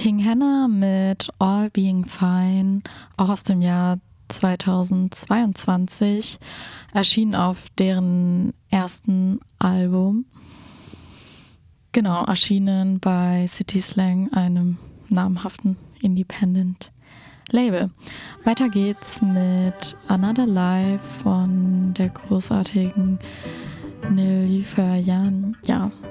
King Hannah mit All Being Fine, auch aus dem Jahr 2022, erschien auf deren ersten Album. Genau, erschienen bei City Slang, einem namhaften Independent Label. Weiter geht's mit Another Life von der großartigen Nilüfer Jan. Ja,